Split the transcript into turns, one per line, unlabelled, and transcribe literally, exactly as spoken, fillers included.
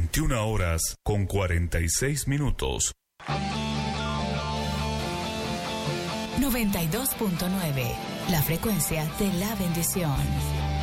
veintiuna horas con cuarenta y seis minutos.
noventa y dos punto nueve, la frecuencia de la bendición.